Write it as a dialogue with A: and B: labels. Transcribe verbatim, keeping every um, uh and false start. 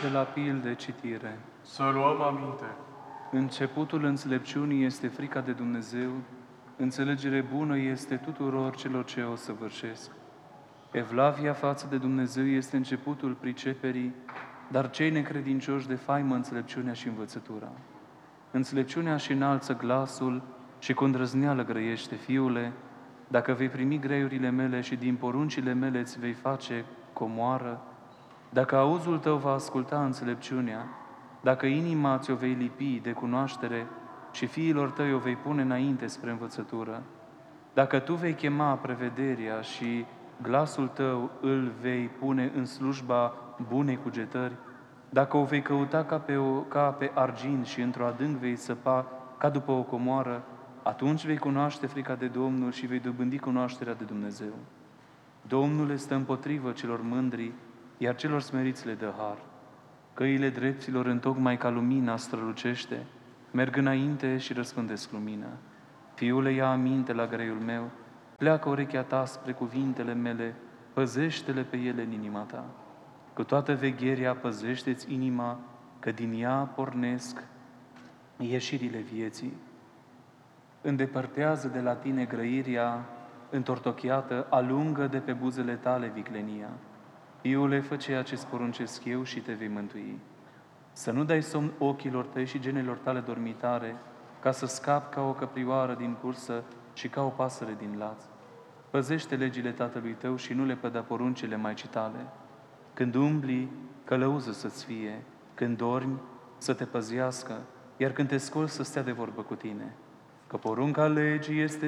A: de la pilde citire.
B: Să luăm aminte.
A: Începutul înțelepciunii este frica de Dumnezeu, înțelegere bună este tuturor celor ce o săvârșesc. Evlavia față de Dumnezeu este începutul priceperii, dar cei necredincioși de faimă înțelepciunea și învățătura. Înțelepciunea și înalță glasul și cu îndrăzneală grăiește, fiule, dacă vei primi greiurile mele și din poruncile mele îți vei face comoară, dacă auzul tău va asculta înțelepciunea, dacă inima ți-o vei lipi de cunoaștere și fiilor tăi o vei pune înainte spre învățătură, dacă tu vei chema prevederea și glasul tău îl vei pune în slujba bunei cugetări, dacă o vei căuta ca pe, o, ca pe argint și într-o adânc vei săpa ca după o comoară, atunci vei cunoaște frica de Domnul și vei dobândi cunoașterea de Dumnezeu. Domnul este împotrivă celor mândri, iar celor smeriți le dă har. Căile drepților întocmai ca lumina strălucește, merg înainte și răspândesc lumină. Fiule, ia aminte la greiul meu, pleacă urechea ta spre cuvintele mele, păzește-le pe ele în inima ta. Cu toată vegherea păzește-ți inima, că din ea pornesc ieșirile vieții. Îndepărtează de la tine grăirea întortocheată, alungă de pe buzele tale viclenia. Fiule, fă ceea ce-ți poruncesc eu și te vei mântui. Să nu dai somn ochilor tăi și genelor tale dormitare, ca să scapi ca o căprioară din cursă și ca o pasăre din laț. Păzește legile tatălui tău și nu le păda poruncile maicii tale. Când umbli, călăuză să-ți fie, când dormi, să te păzească, iar când te scoli să stea de vorbă cu tine. Că porunca legii este